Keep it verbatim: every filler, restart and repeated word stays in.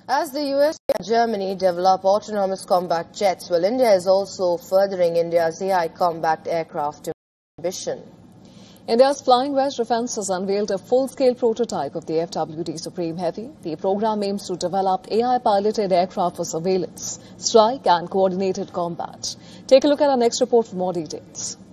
As the U S and Germany develop autonomous combat jets, well, India is also furthering India's A I combat aircraft ambition. India's Flying Wedge Defence has unveiled a full-scale prototype of the F W D Supreme Heavy. The program aims to develop A I-piloted aircraft for surveillance, strike and coordinated combat. Take a look at our next report for more details.